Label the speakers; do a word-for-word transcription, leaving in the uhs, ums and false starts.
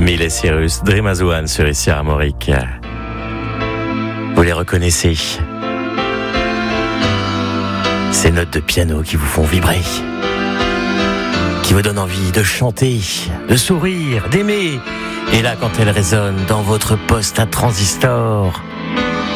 Speaker 1: Miley Cyrus, Dream as One sur I C R Armorique. Vous les reconnaissez? Ces notes de piano qui vous font vibrer, qui vous donnent envie de chanter, de sourire, d'aimer. Et là, quand elles résonnent dans votre poste à transistor,